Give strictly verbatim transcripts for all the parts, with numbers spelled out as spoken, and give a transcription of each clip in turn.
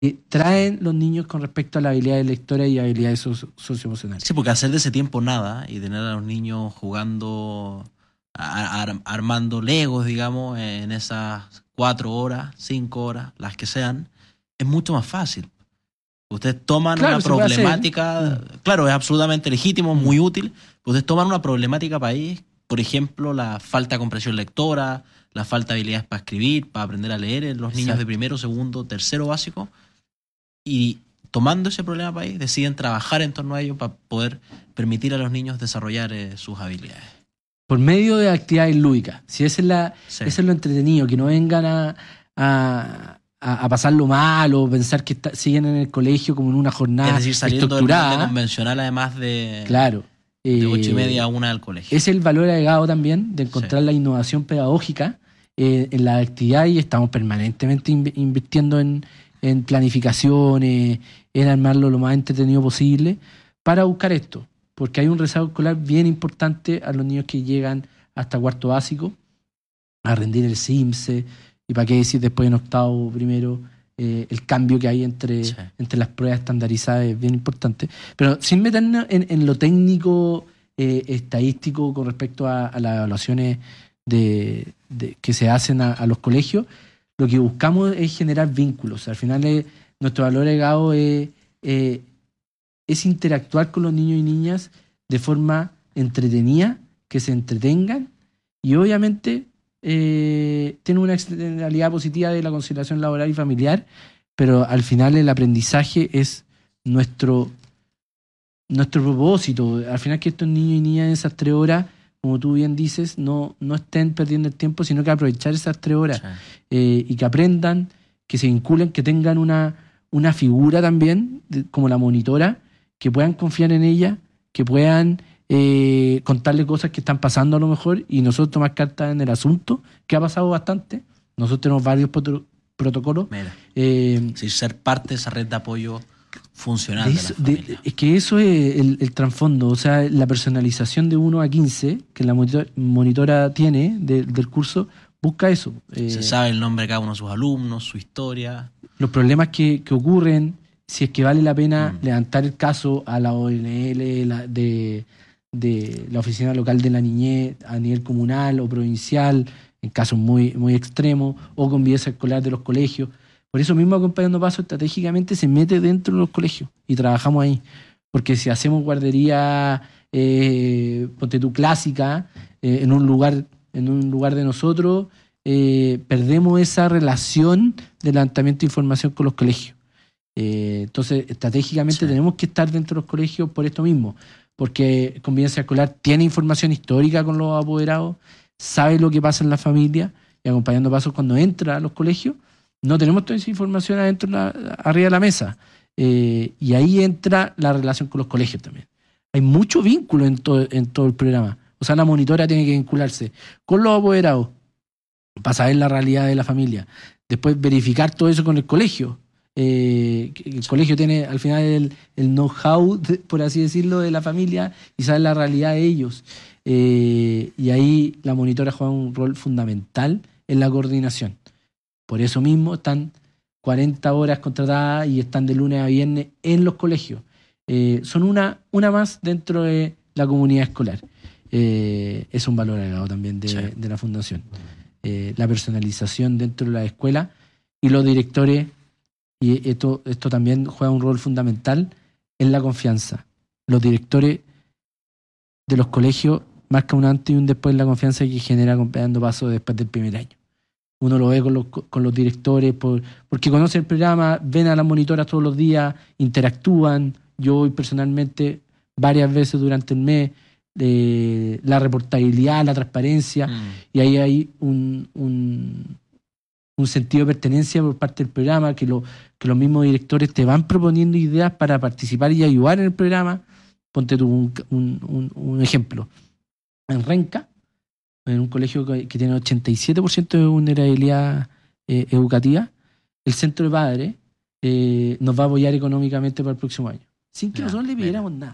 que traen los niños con respecto a las habilidades lectoras y habilidades socio- socioemocionales. Sí, porque hacer de ese tiempo nada y tener a los niños jugando, a- ar- armando legos, digamos, en esas cuatro horas, cinco horas, las que sean, es mucho más fácil. Ustedes toman una Claro, se puede hacer. problemática, Mm, claro, es absolutamente legítimo, mm, muy útil. Ustedes toman una problemática país, por ejemplo, la falta de comprensión lectora, la falta de habilidades para escribir, para aprender a leer en los niños de exacto. primero, segundo, tercero básico, y tomando ese problema país, deciden trabajar en torno a ello para poder permitir a los niños desarrollar eh, sus habilidades. Por medio de actividades lúdicas. Si ese es, la, Sí. ese es lo entretenido, que no vengan a, a, a- a pasarlo mal o pensar que está- siguen en el colegio como en una Es jornada decir, saliendo del molde estructurada. convencional, además de, Claro. de ocho y media a Eh, una del colegio. es el valor agregado también de Sí. encontrar la innovación pedagógica eh, en la actividad y estamos permanentemente inv- invirtiendo en, en planificaciones, en armarlo lo más entretenido posible para buscar esto, porque hay un rezago escolar bien importante a los niños que llegan hasta cuarto básico a rendir el SIMSE y para qué decir después en octavo primero eh, el cambio que hay entre, Sí. entre las pruebas estandarizadas es bien importante. Pero sin meternos en, en lo técnico eh, estadístico con respecto a, a las evaluaciones de, de- que se hacen a, a los colegios, lo que buscamos es generar vínculos. Al final eh, nuestro valor agregado es, eh, es interactuar con los niños y niñas de forma entretenida, que se entretengan y obviamente eh, tiene una externalidad positiva de la conciliación laboral y familiar, pero al final el aprendizaje es nuestro, nuestro propósito. Al final que estos niños y niñas en esas tres horas, como tú bien dices, no, no estén perdiendo el tiempo, sino que aprovechar esas tres horas Sí. eh, y que aprendan, que se vinculen, que tengan una, una figura también, de- como la monitora, que puedan confiar en ella, que puedan eh, contarle cosas que están pasando a lo mejor y nosotros tomar cartas en el asunto, que ha pasado bastante. Nosotros tenemos varios proto- protocolos. Mira, eh, sí, ser parte de esa red de apoyo funcional de de, eso- las de- familias. es que eso es el, el trasfondo, o sea, la personalización de uno a quince que la monitor- monitora tiene de- del curso, busca eso. Se eh, sabe el nombre de cada uno de sus alumnos, su historia. los problemas que, que ocurren, si es que vale la pena Mm. levantar el caso a la O N L la- de, de la Oficina Local de la Niñez a nivel comunal o provincial, en casos muy, muy extremos, o con convivencia escolar de los colegios. Por eso mismo Acompañando Paso estratégicamente se mete dentro de los colegios y trabajamos ahí. Porque si hacemos guardería, eh, ponte tú, clásica, eh, en un lugar, en un lugar de nosotros, eh, perdemos esa relación de levantamiento de información con los colegios. Eh, entonces, estratégicamente Sí. tenemos que estar dentro de los colegios por esto mismo, porque Convivencia Escolar tiene información histórica con los apoderados, sabe lo que pasa en la familia y Acompañando Pasos cuando entra a los colegios, no tenemos toda esa información adentro, de la- arriba de la mesa. Eh, y ahí entra la relación con los colegios también. Hay mucho vínculo en todo, en todo el programa. O sea, la monitora tiene que vincularse con los apoderados, para saber la realidad de la familia. Después verificar todo eso con el colegio. Eh, que el colegio tiene al final el, el know-how, de- por así decirlo, de la familia y sabe la realidad de ellos. Eh, y ahí la monitora juega un rol fundamental en la coordinación. Por eso mismo están cuarenta horas contratadas y están de lunes a viernes en los colegios. Eh, son una, una más dentro de la comunidad escolar. Eh, es un valor agregado también de, Sí. de la fundación. Eh, la personalización dentro de la escuela y los directores, y esto, esto también juega un rol fundamental en la confianza. Los directores de los colegios marcan un antes y un después en la confianza que genera Acompañando Paso después del primer año. Uno lo ve con los, con los directores por, porque conocen el programa, ven a las monitoras todos los días, interactúan. Yo voy personalmente varias veces durante el mes, eh, la reportabilidad, la transparencia, Mm. y ahí hay un, un, un sentido de pertenencia por parte del programa, que, lo, que los mismos directores te van proponiendo ideas para participar y ayudar en el programa. Ponte tú un, un, un, un ejemplo. En Renca, en un colegio que, que tiene ochenta y siete por ciento de vulnerabilidad eh, educativa, el centro de padres eh, nos va a apoyar económicamente para el próximo año, sin que Ya, nosotros le mira. pidiéramos nada.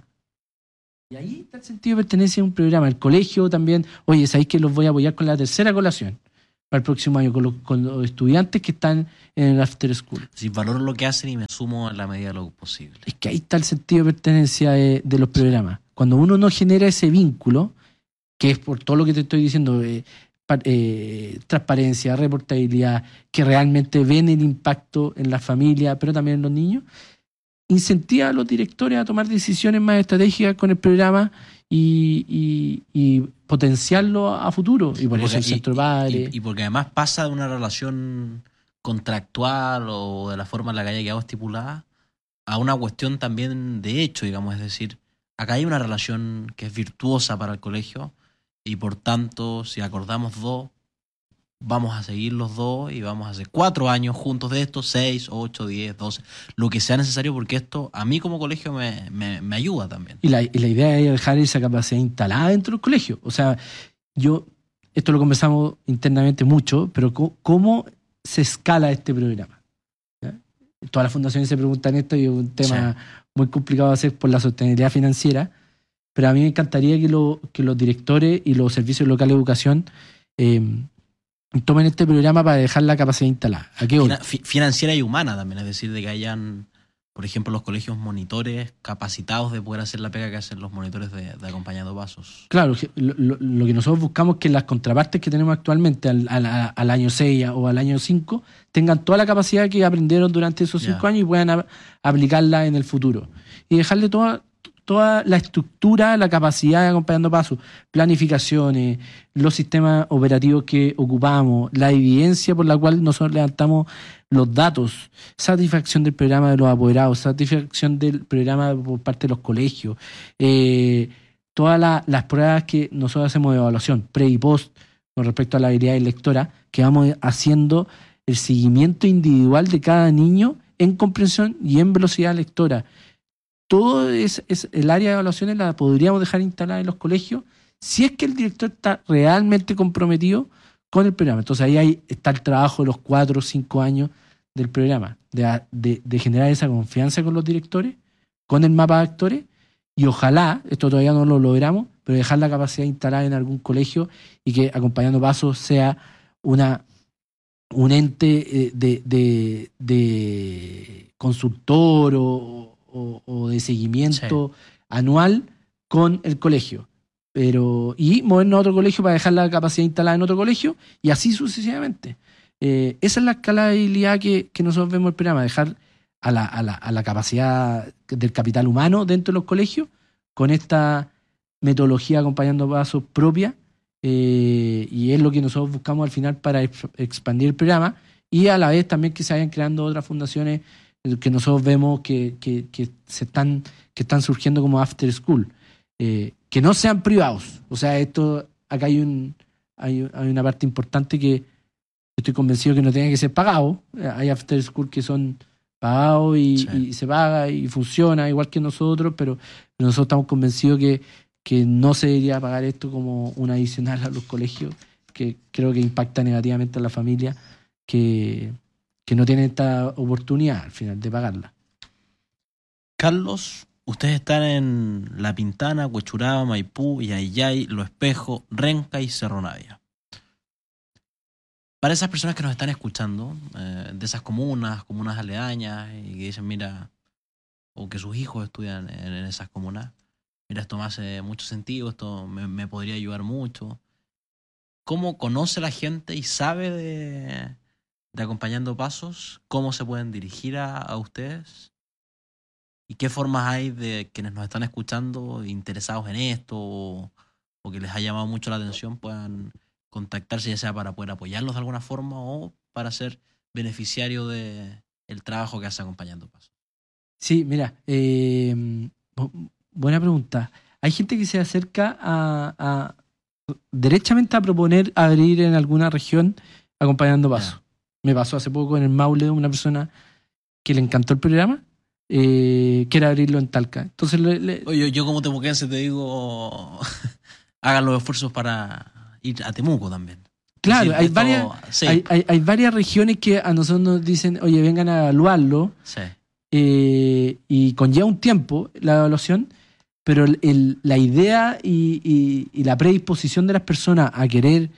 Y ahí está el sentido de pertenencia a un programa. El colegio también, oye, sabéis que los voy a apoyar con la tercera colación. para el próximo año con los, con los estudiantes que están en el after school. Sí, valoro lo que hacen y me sumo en la medida de lo posible. Es que ahí está el sentido de pertenencia de, de los programas. Cuando uno no genera ese vínculo, que es por todo lo que te estoy diciendo, eh, pa- eh, transparencia, reportabilidad, que realmente ven el impacto en la familia, pero también en los niños, incentiva a los directores a tomar decisiones más estratégicas con el programa y, y, y potenciarlo a futuro. Y por Porque- eso el centro y, padre. y- y porque además pasa de una relación contractual o de la forma en la que haya quedado estipulada a una cuestión también de hecho, digamos, es decir, acá hay una relación que es virtuosa para el colegio y por tanto, si acordamos dos, vamos a seguir los dos y vamos a hacer cuatro años juntos de esto, seis, ocho, diez, doce, lo que sea necesario porque esto a mí como colegio me, me, me ayuda también. Y la, y la idea es dejar esa capacidad instalada dentro del colegio. O sea, yo, esto lo conversamos internamente mucho, pero co- ¿cómo se escala este programa? ¿Ya? Todas las fundaciones se preguntan esto y es un tema Sí. muy complicado de hacer por la sostenibilidad financiera, pero a mí me encantaría que, lo- que los directores y los servicios locales de educación eh, tomen este programa para dejar la capacidad instalada. ¿A qué voy? Fina- fi- financiera y humana también, es decir, de que hayan, por ejemplo, los colegios monitores capacitados de poder hacer la pega que hacen los monitores de, de acompañando pasos. Claro, que lo, lo- lo que nosotros buscamos es que las contrapartes que tenemos actualmente al, al- al año seis o al año cinco tengan toda la capacidad que aprendieron durante esos Ya. cinco años y puedan a- aplicarla en el futuro. Y dejarle toda, toda la estructura, la capacidad de acompañando pasos, planificaciones, los sistemas operativos que ocupamos, la evidencia por la cual nosotros levantamos los datos, satisfacción del programa de los apoderados, satisfacción del programa por parte de los colegios, eh, todas la- las pruebas que nosotros hacemos de evaluación, pre y post, con respecto a la habilidad lectora, que vamos haciendo el seguimiento individual de cada niño en comprensión y en velocidad lectora. Todo es, es el área de evaluaciones la podríamos dejar instalada en los colegios si es que el director está realmente comprometido con el programa. Entonces ahí hay, está el trabajo de los cuatro o cinco años del programa, de, de, de generar esa confianza con los directores, con el mapa de actores, y ojalá, esto todavía no lo logramos, pero dejar la capacidad instalada en algún colegio y que Acompañando Pasos sea una, un ente eh, de, de, de consultor o, o- o de seguimiento anual con el colegio. Pero, y movernos a otro colegio para dejar la capacidad instalada en otro colegio y así sucesivamente. Eh, esa es la escalabilidad que, que nosotros vemos en el programa, dejar a la, a la, a la capacidad del capital humano dentro de los colegios con esta metodología Acompañando Pasos propia, eh, y es lo que nosotros buscamos al final para ex- expandir el programa y a la vez también que se vayan creando otras fundaciones eh, que nosotros vemos que, que, que se están, que están surgiendo como after school, eh, que no sean privados. O sea, esto acá hay un hay, hay una parte importante que estoy convencido que no tiene que ser pagado. Eh, Hay after school que son pagados y, Sí. y se paga y funciona igual que nosotros, pero nosotros estamos convencidos que, que no se debería pagar esto como un adicional a los colegios, que creo que impacta negativamente a la familia que, que no tiene esta oportunidad al final de pagarla. Carlos, ustedes están en La Pintana, Huechuraba, Maipú, Yayay, Lo Espejo, Renca y Cerro Navia. Para esas personas que nos están escuchando, eh, de esas comunas, comunas aledañas, y que dicen, mira, o que sus hijos estudian en, en esas comunas, mira, esto me hace mucho sentido, esto me, me podría ayudar mucho. ¿Cómo conoce la gente y sabe de, de Acompañando Pasos? ¿Cómo se pueden dirigir a, a ustedes? ¿Y qué formas hay de quienes nos están escuchando interesados en esto o, o que les ha llamado mucho la atención puedan contactarse, ya sea para poder apoyarlos de alguna forma o para ser beneficiario de el trabajo que hace Acompañando Pasos? Sí, mira, eh, bu- buena pregunta. Hay gente que se acerca a, a derechamente a proponer abrir en alguna región Acompañando Pasos. Ya. Me pasó hace poco en el Maule una persona que le encantó el programa, eh, quiere abrirlo en Talca. Entonces le- le- Oye, yo como temuquense te digo, hagan los esfuerzos para ir a Temuco también. claro, Es decir, hay esto- varias, sí, hay, hay- hay varias regiones que a nosotros nos dicen, oye, vengan a evaluarlo, sí, eh, y conlleva un tiempo la evaluación, pero el- el- la idea y, y- y la predisposición de las personas a querer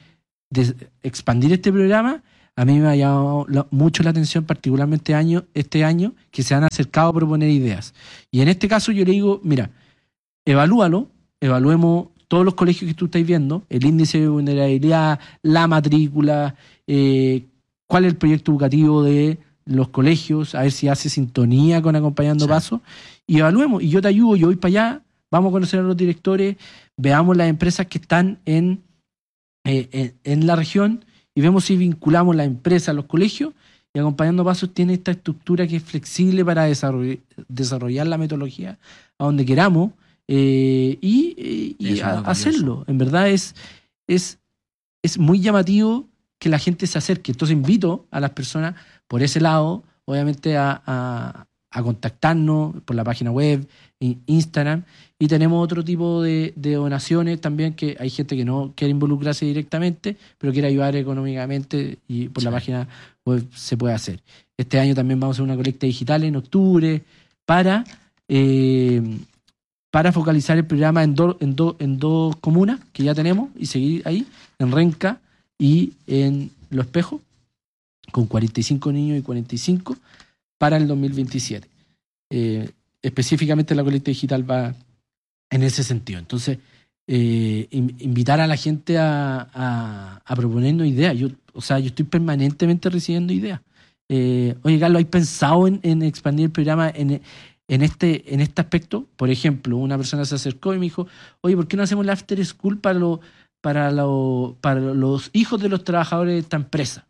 de expandir este programa, a mí me ha llamado la- mucho la atención, particularmente año, este año, que se han acercado a proponer ideas. Y en este caso yo le digo, mira, evalúalo, evaluemos todos los colegios que tú estás viendo, el índice de vulnerabilidad, la matrícula, eh, cuál es el proyecto educativo de los colegios, a ver si hace sintonía con Acompañando Sí. Pasos, y evaluemos. Y yo te ayudo, yo voy para allá, vamos a conocer a los directores, veamos las empresas que están en, eh, en, en la región y vemos si vinculamos la empresa a los colegios. Y Acompañando Pasos tiene esta estructura que es flexible para desarroll- desarrollar la metodología a donde queramos, eh, y, y- y Eso es a- muy valioso. hacerlo. En verdad es, es, es muy llamativo que la gente se acerque. Entonces invito a las personas por ese lado, obviamente, a, a- a contactarnos por la página web, in- Instagram, y tenemos otro tipo de, de donaciones también, que hay gente que no quiere involucrarse directamente, pero quiere ayudar económicamente, y por la Sí. página web se puede hacer. Este año también vamos a hacer una colecta digital en octubre para, eh, para focalizar el programa en, do- en, do- en dos comunas que ya tenemos y seguir ahí, en Renca y en Los Espejos, con cuarenta y cinco niños y cuarenta y cinco para el dos mil veintisiete. Eh, específicamente la colecta digital va en ese sentido. Entonces, eh, in- invitar a la gente a, a, a proponernos ideas. Yo, o sea, yo estoy permanentemente recibiendo ideas. Eh, oye, Carlos, ¿hay pensado en, en expandir el programa en, en, este, en este aspecto? Por ejemplo, una persona se acercó y me dijo, oye, ¿por qué no hacemos el after school para, lo, para, lo, para los hijos de los trabajadores de esta empresa?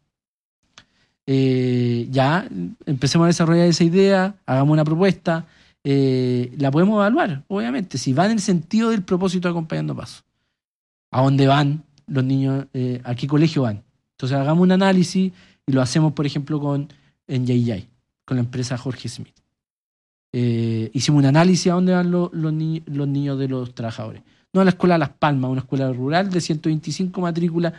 Eh, ya empecemos a desarrollar esa idea, hagamos una propuesta, eh, la podemos evaluar, obviamente, si va en el sentido del propósito de Acompañando Pasos. ¿A dónde van los niños? Eh, ¿a qué colegio van? Entonces hagamos un análisis y lo hacemos, por ejemplo, con en Yay Yay, con la empresa Jorge Smith. Eh, hicimos un análisis a dónde van los, los, ni- los niños de los trabajadores. No a la escuela Las Palmas, una escuela rural de ciento veinticinco matrículas,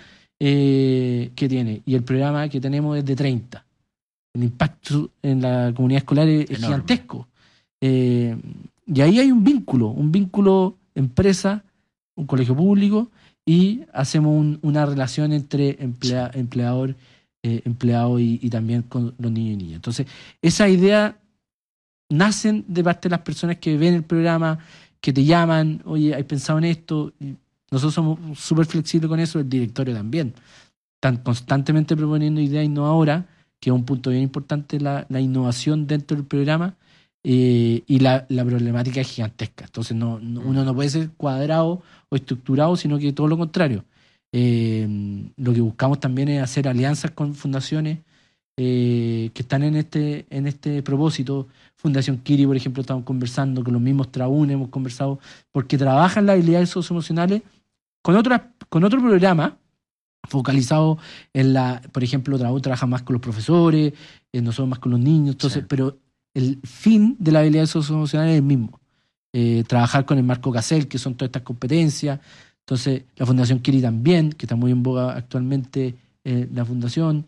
eh, que tiene, y el programa que tenemos es de treinta. El impacto en la comunidad escolar es, es Enorme. gigantesco. Eh, y ahí hay un vínculo, un vínculo empresa, un colegio público, y hacemos un- una relación entre emplea- empleador, eh, empleado y, y también con los niños y niñas. Entonces, esa idea nacen de parte de las personas que ven el programa, que te llaman, oye, ¿has pensado en esto? Y nosotros somos súper flexibles con eso, el directorio también. Están constantemente proponiendo ideas innovadoras, que es un punto bien importante, la, la innovación dentro del programa, eh, y la, la problemática es gigantesca. Entonces no, no- uno no puede ser cuadrado o estructurado, sino que todo lo contrario. Eh, lo que buscamos también es hacer alianzas con fundaciones, eh, que están en este, en este propósito. Fundación Kiri, por ejemplo, estamos conversando con los mismos Traún, hemos conversado, porque trabajan las habilidades socioemocionales con, otras, con otro programa focalizado en la, por ejemplo, Traún trabaja más con los profesores, eh, nosotros más con los niños, entonces, Sí. pero el fin de la habilidad socioemocional es el mismo. Eh, trabajar con el marco CASEL, que son todas estas competencias. Entonces, la Fundación Kiri también, que está muy en boga actualmente, eh, la fundación,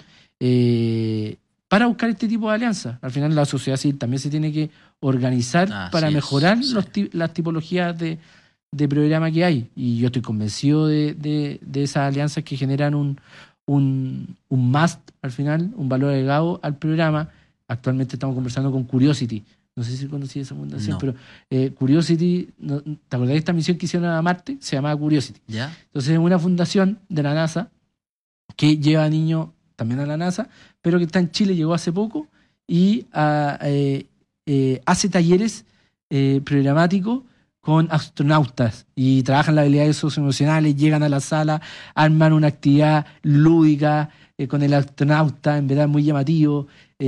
eh, para buscar este tipo de alianzas. Al final, la sociedad civil también se tiene que organizar Así para es, mejorar sí. los ti- las tipologías de, de programa que hay. Y yo estoy convencido de, de- de esas alianzas que generan un, un, un must, al final, un valor agregado al programa. Actualmente estamos conversando con Curiosity. No sé si conocí esa fundación, No. pero eh, Curiosity, no- ¿te acordás de esta misión que hicieron a Marte? Se llamaba Curiosity. ¿Ya? Entonces es una fundación de la NASA que lleva a niños también a la NASA, pero que está en Chile, llegó hace poco, y ah, eh, eh, hace talleres, eh, programáticos con astronautas, y trabajan las habilidades socioemocionales, llegan a la sala, arman una actividad lúdica, eh, con el astronauta, en verdad muy llamativo,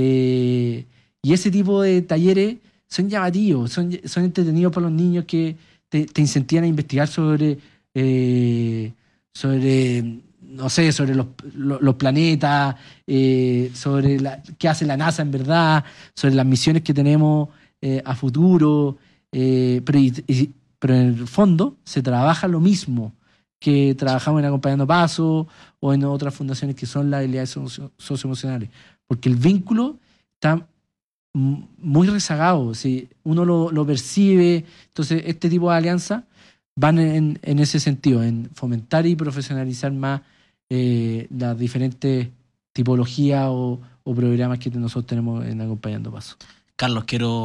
eh, y ese tipo de talleres son llamativos, son, son entretenidos para los niños, que te, te incentivan a investigar sobre, eh, sobre, no sé, sobre los, lo- los planetas, eh, sobre la- qué hace la NASA en verdad, sobre las misiones que tenemos, eh, a futuro, eh, pero, y- y- pero en el fondo se trabaja lo mismo que trabajamos en Acompañando Pasos o en otras fundaciones que son las habilidades socio- socioemocionales, porque el vínculo está m- muy rezagado, si uno lo, lo percibe. Entonces este tipo de alianzas van en, en ese sentido, en fomentar y profesionalizar más eh, las diferentes tipologías o, o programas que nosotros tenemos en Acompañando Pasos. Carlos, quiero